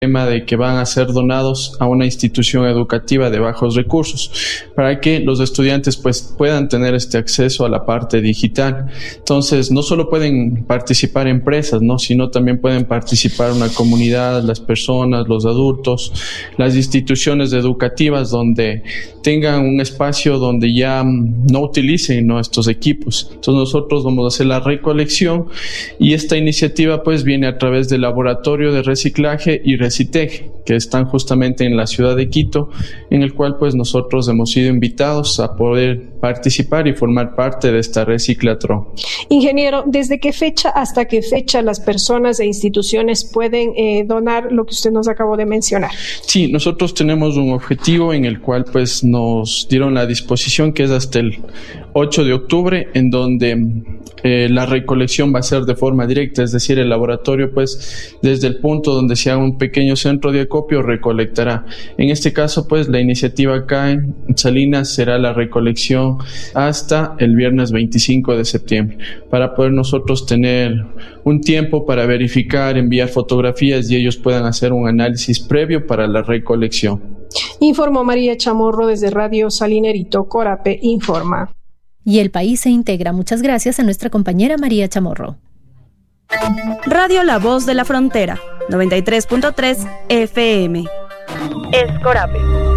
tema de que van a ser donados a una institución educativa de bajos recursos para que los estudiantes pues puedan tener este acceso a la parte digital. Entonces no solo pueden participar empresas, ¿no?, sino también pueden participar una comunidad, las personas, los adultos, las instituciones educativas donde tengan un espacio donde ya no utilicen, ¿no?, estos equipos. Entonces nosotros vamos a hacer la recolección y esta iniciativa pues viene a través del Laboratorio de Reciclaje y Recitec, que están justamente en la ciudad de Quito, en el cual pues nosotros hemos sido invitados a poder participar y formar parte de esta Reciclatron. Ingeniero, ¿desde qué fecha hasta qué fecha las personas e instituciones pueden donar lo que usted nos acabó de mencionar? Sí, nosotros tenemos un objetivo en el cual pues nos dieron la disposición que es hasta el 8 de octubre, en donde la recolección va a ser de forma directa, es decir, el laboratorio pues desde el punto donde se haga un pequeño centro de acopio recolectará. En este caso pues la iniciativa acá en Salinas será la recolección hasta el viernes 25 de septiembre para poder nosotros tener un tiempo para verificar, enviar fotografías y ellos puedan hacer un análisis previo para la recolección. Informó María Chamorro desde Radio Salinerito, Corape Informa. Y el país se integra. Muchas gracias a nuestra compañera María Chamorro. Radio La Voz de la Frontera, 93.3 FM. Es Corape.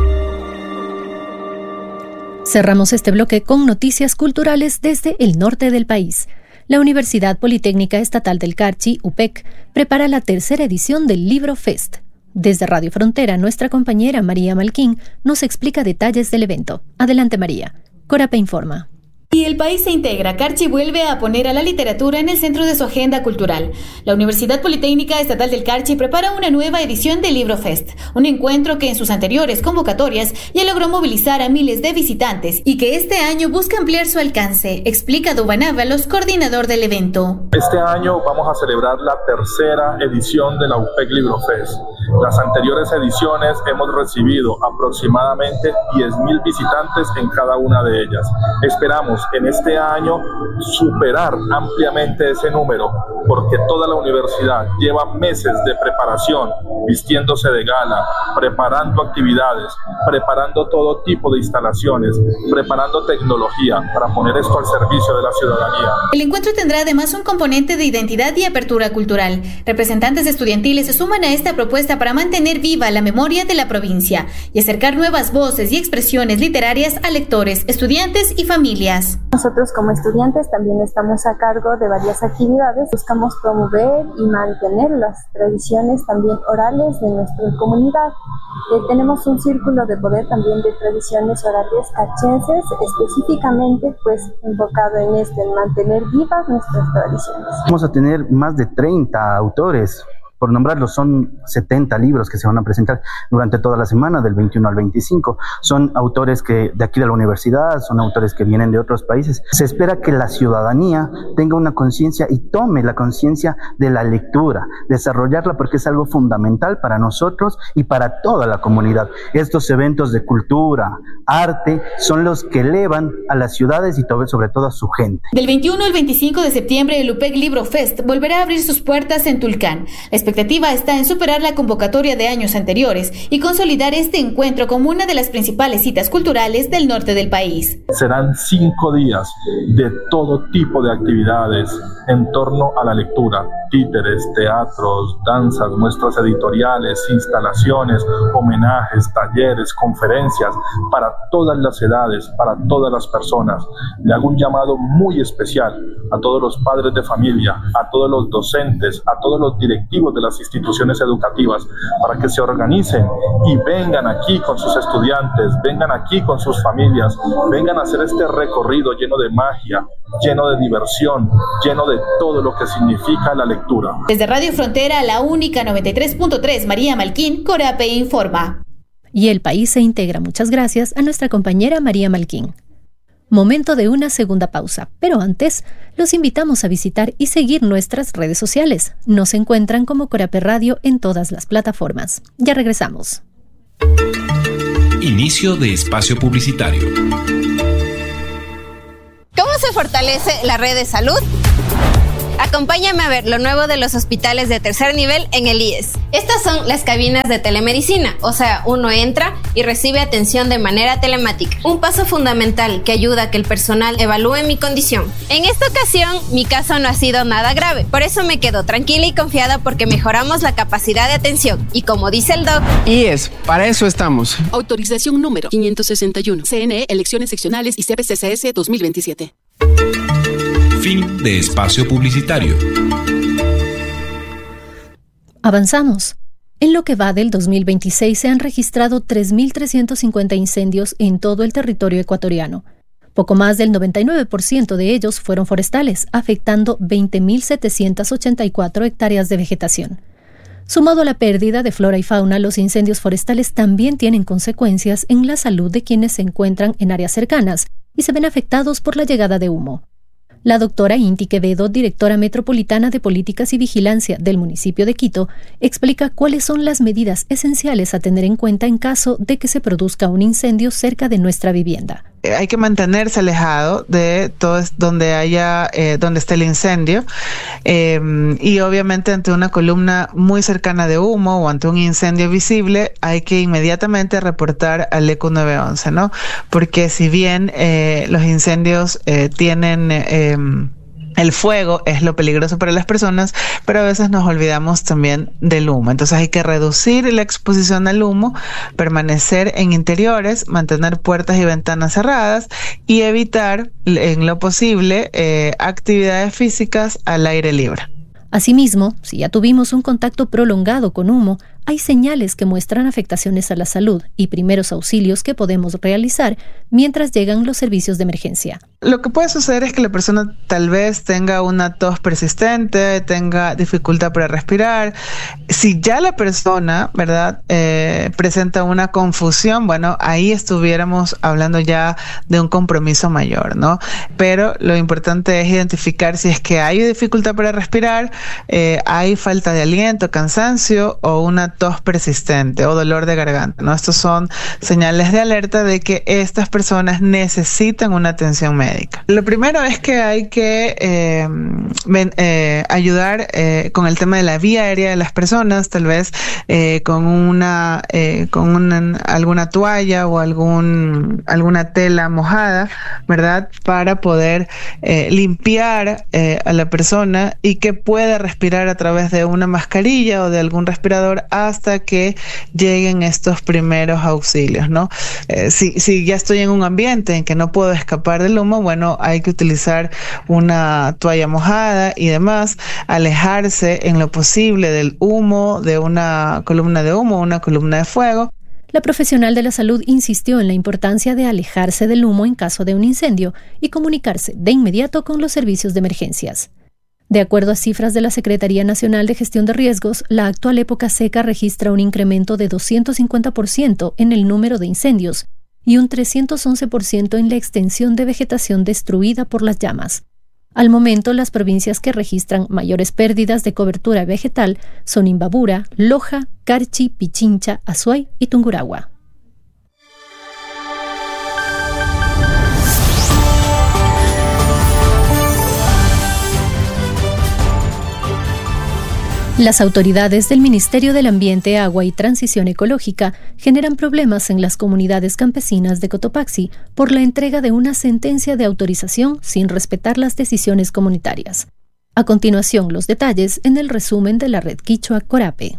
Cerramos este bloque con noticias culturales desde el norte del país. La Universidad Politécnica Estatal del Carchi, UPEC, prepara la tercera edición del Libro Fest. Desde Radio Frontera, nuestra compañera María Malquín nos explica detalles del evento. Adelante, María. Corape Informa. Y el país se integra. Carchi vuelve a poner a la literatura en el centro de su agenda cultural. La Universidad Politécnica Estatal del Carchi prepara una nueva edición del Libro Fest, un encuentro que en sus anteriores convocatorias ya logró movilizar a miles de visitantes y que este año busca ampliar su alcance, explica Dubán Ábalos, coordinador del evento. Este año vamos a celebrar la tercera edición de la UPEC Libro Fest. Las anteriores ediciones hemos recibido aproximadamente 10,000 visitantes en cada una de ellas. Esperamos en este año superar ampliamente ese número, porque toda la universidad lleva meses de preparación, vistiéndose de gala, preparando actividades, preparando todo tipo de instalaciones, preparando tecnología para poner esto al servicio de la ciudadanía. El encuentro tendrá además un componente de identidad y apertura cultural. Representantes estudiantiles se suman a esta propuesta para mantener viva la memoria de la provincia y acercar nuevas voces y expresiones literarias a lectores, estudiantes y familias. Nosotros como estudiantes también estamos a cargo de varias actividades. Buscamos promover y mantener las tradiciones también orales de nuestra comunidad. Tenemos un círculo de poder también de tradiciones orales carchenses, específicamente pues enfocado en esto, en mantener vivas nuestras tradiciones. Vamos a tener más de 30 autores. Por nombrarlos, son 70 libros que se van a presentar durante toda la semana, del 21 al 25. Son autores que de aquí de la universidad, son autores que vienen de otros países. Se espera que la ciudadanía tenga una conciencia y tome la conciencia de la lectura, desarrollarla porque es algo fundamental para nosotros y para toda la comunidad. Estos eventos de cultura, arte, son los que elevan a las ciudades y sobre todo a su gente. Del 21 al 25 de septiembre, el UPEC Libro Fest volverá a abrir sus puertas en Tulcán. La expectativa está en superar la convocatoria de años anteriores y consolidar este encuentro como una de las principales citas culturales del norte del país. Serán 5 días de todo tipo de actividades en torno a la lectura: títeres, teatros, danzas, muestras editoriales, instalaciones, homenajes, talleres, conferencias para todas las edades, para todas las personas. Le hago un llamado muy especial a todos los padres de familia, a todos los docentes, a todos los directivos de las instituciones educativas para que se organicen y vengan aquí con sus estudiantes, vengan aquí con sus familias, vengan a hacer este recorrido lleno de magia, lleno de diversión, lleno de todo lo que significa la lectura. Desde Radio Frontera, la única 93.3, María Malquín, Corape Informa. Y el país se integra. Muchas gracias a nuestra compañera María Malquín. Momento de una segunda pausa, pero antes los invitamos a visitar y seguir nuestras redes sociales. Nos encuentran como Corape Radio en todas las plataformas. Ya regresamos. Inicio de espacio publicitario. ¿Cómo se fortalece la red de salud? Acompáñame a ver lo nuevo de los hospitales de tercer nivel en el IES. Estas son las cabinas de telemedicina, o sea, uno entra y recibe atención de manera telemática. Un paso fundamental que ayuda a que el personal evalúe mi condición. En esta ocasión, mi caso no ha sido nada grave, por eso me quedo tranquila y confiada porque mejoramos la capacidad de atención. Y como dice el doc... IES, para eso estamos. Autorización número 561. CNE, elecciones seccionales y CPCCS 2027. Fin de espacio publicitario. Avanzamos. En lo que va del 2026 se han registrado 3.350 incendios en todo el territorio ecuatoriano. Poco más del 99% de ellos fueron forestales, afectando 20.784 hectáreas de vegetación. Sumado a la pérdida de flora y fauna, los incendios forestales también tienen consecuencias en la salud de quienes se encuentran en áreas cercanas y se ven afectados por la llegada de humo. La doctora Inti Quevedo, directora metropolitana de Políticas y Vigilancia del municipio de Quito, explica cuáles son las medidas esenciales a tener en cuenta en caso de que se produzca un incendio cerca de nuestra vivienda. Hay que mantenerse alejado de todo donde esté el incendio y obviamente ante una columna muy cercana de humo o ante un incendio visible hay que inmediatamente reportar al ECU 911, ¿no? Porque si bien los incendios tienen el fuego es lo peligroso para las personas, pero a veces nos olvidamos también del humo. Entonces hay que reducir la exposición al humo, permanecer en interiores, mantener puertas y ventanas cerradas y evitar en lo posible actividades físicas al aire libre. Asimismo, si ya tuvimos un contacto prolongado con humo, hay señales que muestran afectaciones a la salud y primeros auxilios que podemos realizar mientras llegan los servicios de emergencia. Lo que puede suceder es que la persona tal vez tenga una tos persistente, tenga dificultad para respirar. Si ya la persona, ¿verdad?, presenta una confusión, bueno, ahí estuviéramos hablando ya de un compromiso mayor, ¿no? Pero lo importante es identificar si es que hay dificultad para respirar, hay falta de aliento, cansancio o una tos persistente o dolor de garganta, ¿no? Estos son señales de alerta de que estas personas necesitan una atención médica. Lo primero es que hay que ayudar con el tema de la vía aérea de las personas, tal vez con alguna toalla o alguna tela mojada, ¿verdad?, para poder limpiar a la persona y que pueda respirar a través de una mascarilla o de algún respirador hasta que lleguen estos primeros auxilios, ¿no? Si ya estoy en un ambiente en que no puedo escapar del humo, bueno, hay que utilizar una toalla mojada y demás, alejarse en lo posible del humo, de una columna de humo, una columna de fuego. La profesional de la salud insistió en la importancia de alejarse del humo en caso de un incendio y comunicarse de inmediato con los servicios de emergencias. De acuerdo a cifras de la Secretaría Nacional de Gestión de Riesgos, la actual época seca registra un incremento de 250% en el número de incendios y un 311% en la extensión de vegetación destruida por las llamas. Al momento, las provincias que registran mayores pérdidas de cobertura vegetal son Imbabura, Loja, Carchi, Pichincha, Azuay y Tungurahua. Las autoridades del Ministerio del Ambiente, Agua y Transición Ecológica generan problemas en las comunidades campesinas de Cotopaxi por la entrega de una sentencia de autorización sin respetar las decisiones comunitarias. A continuación, los detalles en el resumen de la red Quichua Corape.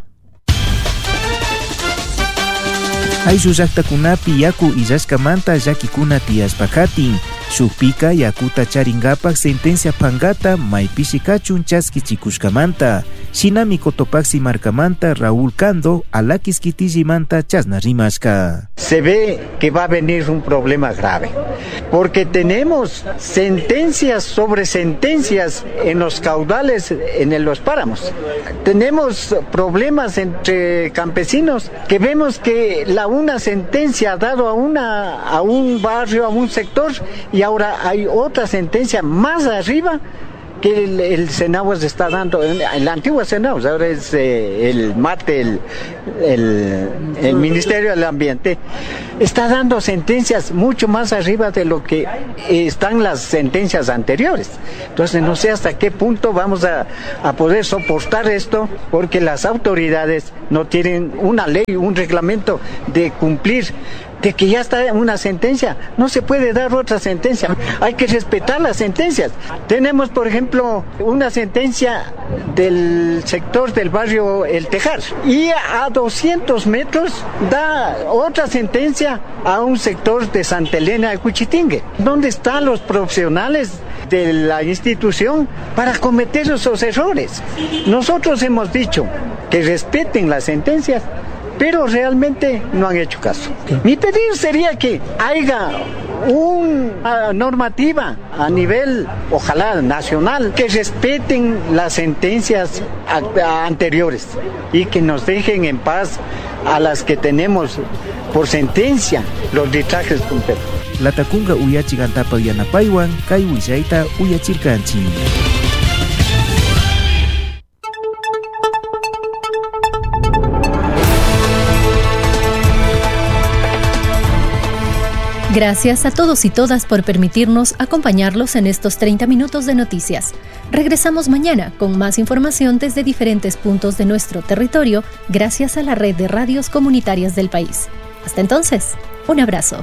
Aylluyaqtakunapi yaku illashkamanta llakikuna tiyashpajatin shukpika yakuta charingapak sentencia pangata maypishi kachun chaskichikushkamanta shinami Cotopaxi markamanta Raúl Cando alakiskitijimanta chasna rimashka. Se ve que va a venir un problema grave porque tenemos sentencias sobre sentencias en los caudales, en los páramos. Tenemos problemas entre campesinos que vemos que una sentencia ha dado a un barrio, a un sector, y ahora hay otra sentencia más arriba que el Cenaguas está dando, el antiguo Cenaguas, ahora es el MATE, el Ministerio del Ambiente, está dando sentencias mucho más arriba de lo que están las sentencias anteriores. Entonces no sé hasta qué punto vamos a poder soportar esto, porque las autoridades no tienen una ley, un reglamento de cumplir, de que ya está una sentencia, no se puede dar otra sentencia, hay que respetar las sentencias. Tenemos, por ejemplo, una sentencia del sector del barrio El Tejar, y a 200 metros da otra sentencia a un sector de Santa Elena de Cuchitingue. ¿Dónde están los profesionales de la institución para cometer esos errores? Nosotros hemos dicho que respeten las sentencias, pero realmente no han hecho caso. Mi pedido sería que haya una normativa a nivel, ojalá nacional, que respeten las sentencias anteriores y que nos dejen en paz a las que tenemos por sentencia los arbitrajes completos. La tacunga uyachigantapa yanapaywan, kay wishaita uyachirkanchi. Gracias a todos y todas por permitirnos acompañarlos en estos 30 minutos de noticias. Regresamos mañana con más información desde diferentes puntos de nuestro territorio, gracias a la red de radios comunitarias del país. Hasta entonces, un abrazo.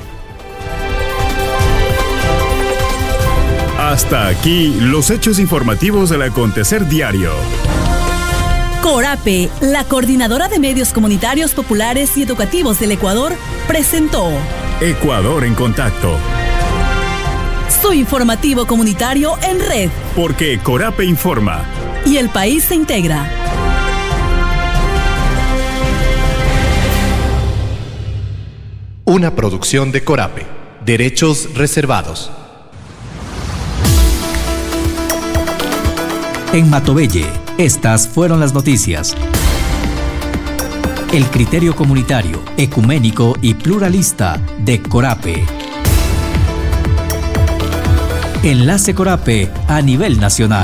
Hasta aquí los hechos informativos del acontecer diario. CORAPE, la Coordinadora de Medios Comunitarios Populares y Educativos del Ecuador, presentó Ecuador en Contacto. Su informativo comunitario en red. Porque CORAPE informa. Y el país se integra. Una producción de CORAPE. Derechos reservados. En Matovelle, estas fueron las noticias. El criterio comunitario, ecuménico y pluralista de CORAPE. Enlace CORAPE a nivel nacional.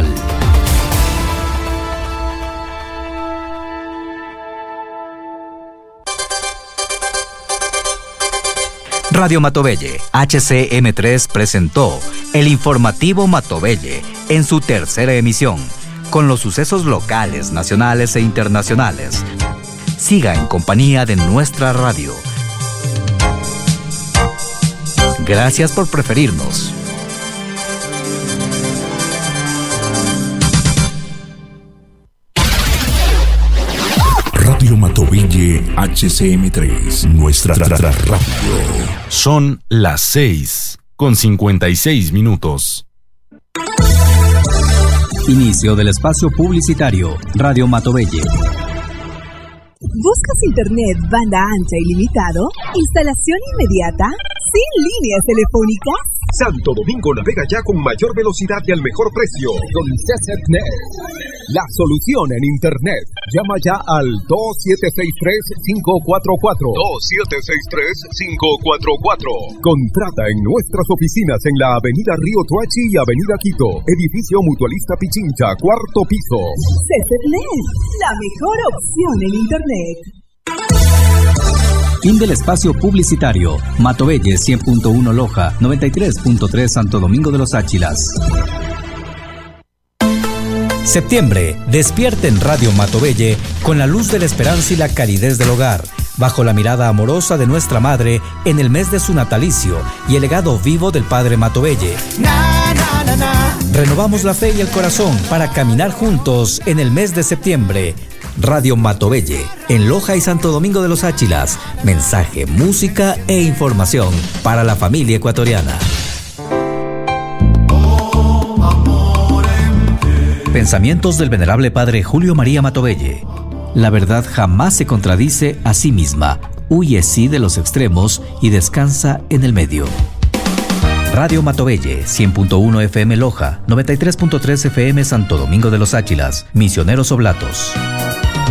Radio Matovelle, HCM3 presentó el informativo Matovelle en su tercera emisión, con los sucesos locales, nacionales e internacionales. Siga en compañía de nuestra radio. Gracias por preferirnos. Radio Matovelle HCM3, nuestra radio. Son las 6:56. Inicio del espacio publicitario. Radio Matovelle. ¿Buscas internet banda ancha ilimitado? ¿Instalación inmediata? ¿Sin líneas telefónicas? Santo Domingo navega ya con mayor velocidad y al mejor precio. Con CCNet. La solución en internet. Llama ya al 2763-544. 2763-544. Contrata en nuestras oficinas en la Avenida Río Tuachi y Avenida Quito. Edificio Mutualista Pichincha, 4º piso. CCNet, la mejor opción en internet. Fin del espacio publicitario. Matovelle 100.1 Loja, 93.3 Santo Domingo de los Áchilas. Septiembre, despierte en Radio Matovelle con la luz de la esperanza y la calidez del hogar, bajo la mirada amorosa de nuestra madre en el mes de su natalicio y el legado vivo del padre Matovelle. Renovamos la fe y el corazón para caminar juntos en el mes de septiembre. Radio Matovelle, en Loja y Santo Domingo de los Áchilas. Mensaje, música e información para la familia ecuatoriana. Pensamientos del venerable padre Julio María Matovelle. La verdad jamás se contradice a sí misma, huye sí de los extremos y descansa en el medio. Radio Matovelle, 100.1 FM Loja, 93.3 FM Santo Domingo de los Áchilas, Misioneros Oblatos.